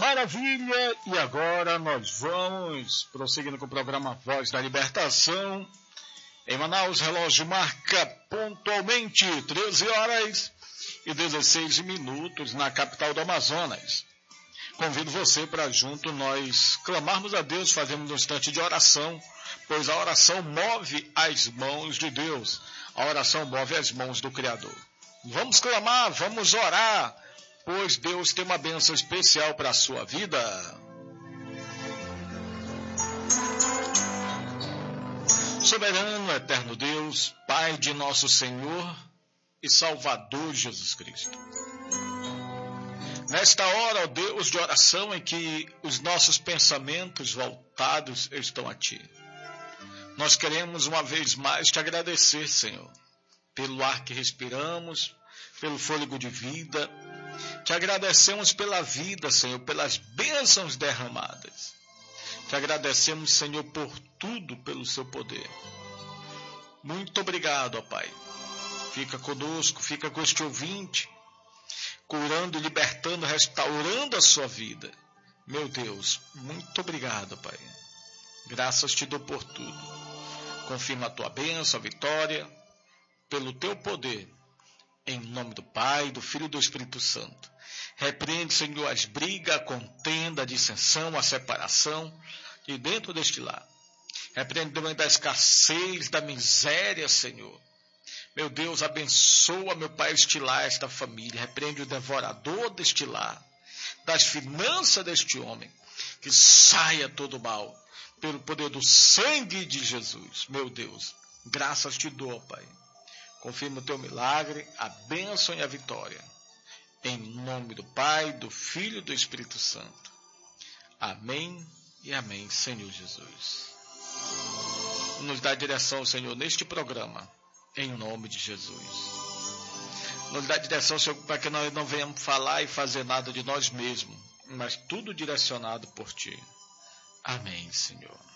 Maravilha! E agora nós vamos prosseguindo com o programa Voz da Libertação. Em Manaus, relógio marca pontualmente 13 horas e 16 minutos na capital do Amazonas. Convido você para junto nós clamarmos a Deus, fazermos um instante de oração, pois a oração move as mãos de Deus, a oração move as mãos do Criador. Vamos clamar, vamos orar, pois Deus tem uma bênção especial para a sua vida. Soberano, eterno Deus, Pai de nosso Senhor e Salvador Jesus Cristo. Nesta hora, ó Deus de oração, em que os nossos pensamentos voltados estão a Ti, nós queremos uma vez mais Te agradecer, Senhor, pelo ar que respiramos, pelo fôlego de vida. Te agradecemos pela vida, Senhor, pelas bênçãos derramadas. Te agradecemos, Senhor, por tudo, pelo Seu poder. Muito obrigado, ó Pai. Fica conosco, fica com este ouvinte, curando, libertando, restaurando a sua vida. Meu Deus, muito obrigado, Pai. Graças te dou por tudo. Confirma a tua bênção, a vitória, pelo teu poder. Em nome do Pai, do Filho e do Espírito Santo. Repreende, Senhor, as brigas, a contenda, a dissensão, a separação de dentro deste lar. Repreende também da escassez, da miséria, Senhor. Meu Deus, abençoa, meu Pai, este lar, esta família. Repreende o devorador deste lar, das finanças deste homem. Que saia todo mal, pelo poder do sangue de Jesus. Meu Deus, graças te dou, Pai. Confirma o teu milagre, a bênção e a vitória. Em nome do Pai, do Filho e do Espírito Santo. Amém e amém, Senhor Jesus. Nos dá direção, Senhor, neste programa. Em nome de Jesus. Nos dá direção, Senhor, para que nós não venhamos falar e fazer nada de nós mesmos, mas tudo direcionado por Ti. Amém, Senhor.